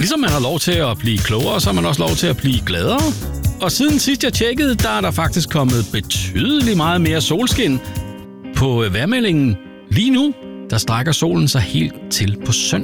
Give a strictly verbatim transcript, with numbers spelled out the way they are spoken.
Ligesom man har lov til at blive klogere, så har man også lov til at blive gladere. Og siden sidst jeg tjekkede, der er der faktisk kommet betydeligt meget mere solskin. På vejrmeldingen lige nu, der strækker solen sig helt til på søndag.